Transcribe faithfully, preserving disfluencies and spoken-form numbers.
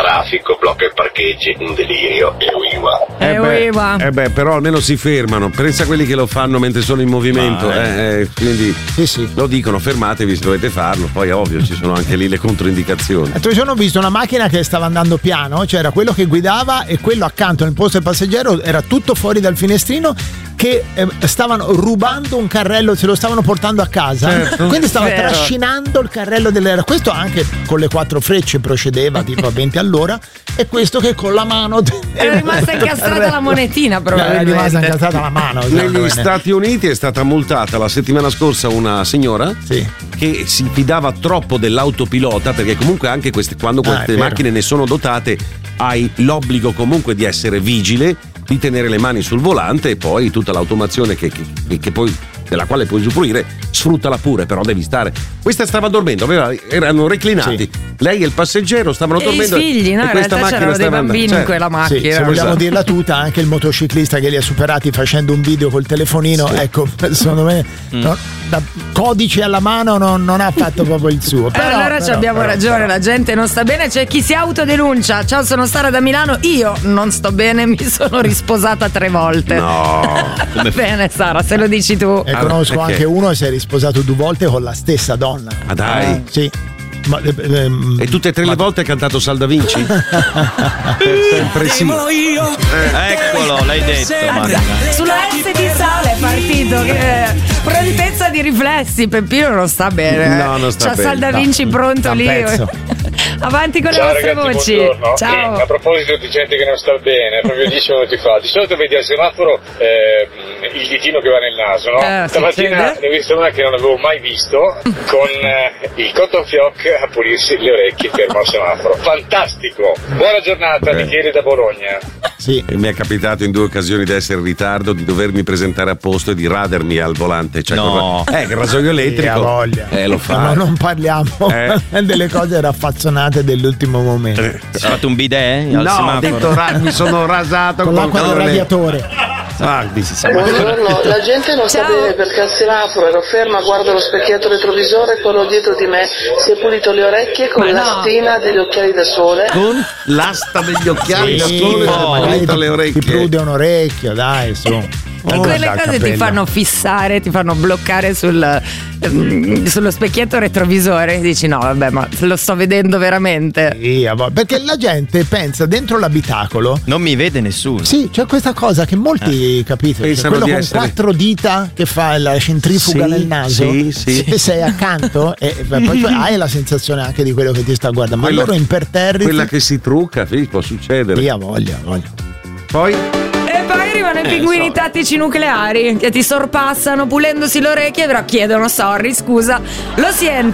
traffico, blocca i parcheggi, un delirio, e uiva. Eh, Eh beh, beh, eh beh, però almeno si fermano. Pensa a quelli che lo fanno mentre sono in movimento. Ma, eh, eh, quindi Sì, sì. lo dicono, fermatevi se dovete farlo. Poi è ovvio, ci sono anche lì le controindicazioni. L'altro giorno ho visto una macchina che stava andando piano, c'era quello che guidava e quello accanto nel posto del passeggero era tutto fuori dal finestrino, che eh, stavano rubando un carrello, se lo stavano portando a casa. Certo. Quindi stava Vero. trascinando il carrello delle. Questo anche con le quattro frecce procedeva tipo a venti all'ora, e questo che con la mano È rimasta incastrata la monetina, è probabilmente. rimasta incastrata la mano. Negli esatto. Stati Uniti è stata multata la settimana scorsa una signora Sì. che si fidava troppo dell'autopilota, perché comunque anche queste, quando Ah, è queste vero. macchine ne sono dotate, hai l'obbligo comunque di essere vigile, di tenere le mani sul volante, e poi tutta l'automazione che, che, che poi della quale puoi usufruire, sfruttala pure, però devi stare. Questa stava dormendo, aveva- erano reclinati. Sì. Lei e il passeggero stavano E i dormendo. figli, no? e In questa realtà macchina c'erano dei stava andando. bambini Cioè, in quella Sì, macchina. se vogliamo esatto. dirla tutta, anche il motociclista che li ha superati facendo un video col telefonino, ecco, secondo me no, da codice alla mano non, non ha fatto proprio il suo. Eh, Però, allora però, ci abbiamo però, ragione, però. la gente non sta bene, c'è chi si autodenuncia. Ciao, sono Sara da Milano, io non sto bene, mi sono risposata tre volte. No. Va bene Sara, se lo dici tu. E conosco perché? anche uno che si è risposato due volte con la stessa donna. Ma dai. Sì. Ma, eh, ehm, E tutte e tre le volte ha cantato Salda Vinci? Sempre sì. Eccolo, l'hai detto, Marina. Sulla S di sale è partito, che prontezza di riflessi. Peppino non sta bene. No, non sta C'ha bene. Salda Vinci No, pronto da un lì. pezzo. Avanti con le Ciao vostre ragazzi, voci. buongiorno. Ciao. Eh, a proposito di gente che non sta bene, proprio dieci minuti fa, di solito vedi al semaforo eh, il ditino che va nel naso, no? Eh, Stamattina succede? ne ho visto una che non avevo mai visto, con eh, il cotton fioc a pulirsi le orecchie fermo al semaforo. Fantastico! Buona giornata, Eh. Michele da Bologna. sì. E mi è capitato in due occasioni di essere in ritardo, di dovermi presentare a posto e di radermi al volante. Cioè, No. con- Eh, che il rasoio Sì, ha elettrico. voglia. Eh, lo fa. No, non parliamo Eh. delle cose raffazzonate dell'ultimo momento. Eh, Hai fatto un bidet al No, ho semaforo? detto ra- mi sono rasato Con l'acqua del le- radiatore. Guardi, Buongiorno, la gente non sta Ciao. bene perché al semaforo ero ferma, guardo lo specchietto retrovisore e quello dietro di me si è pulito le orecchie con Ma no. l'astina degli occhiali da sole. con l'asta degli occhiali da Sì, sole ma si è magari pulita ti- le Ti orecchie. prude un orecchio, dai, su. E Oh, quelle dal cose ti capello. fanno fissare, ti fanno bloccare sul, ehm, sullo specchietto retrovisore e dici no vabbè, ma lo sto vedendo veramente. Sì, a volte- perché la gente pensa dentro l'abitacolo. Non mi vede nessuno. Sì, c'è questa cosa che molti capite, cioè Pensano quello di con essere- quattro dita che fa la centrifuga Sì, nel naso. sì, sì. Se sei accanto e e poi tu hai la sensazione anche di quello che ti sta guardando, Quella- ma loro imperterriti. Quella che si trucca, sì, può succedere. Sì, ha voglia, ha voglia. Poi E poi arrivano i pinguini tattici nucleari che ti sorpassano pulendosi le orecchie, però chiedono sorry, scusa. Lo si